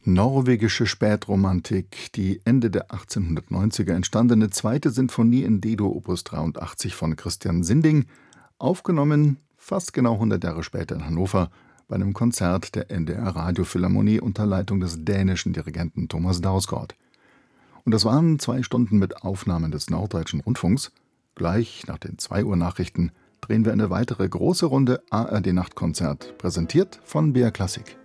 Norwegische Spätromantik, die Ende der 1890er entstandene zweite Sinfonie in D-Dur Opus 83 von Christian Sinding, aufgenommen fast genau 100 Jahre später in Hannover bei einem Konzert der NDR Radiophilharmonie unter Leitung des dänischen Dirigenten Thomas Dausgaard. Und das waren 2 Stunden mit Aufnahmen des Norddeutschen Rundfunks. Gleich nach den 2 Uhr Nachrichten drehen wir eine weitere große Runde ARD Nachtkonzert, präsentiert von BR Klassik.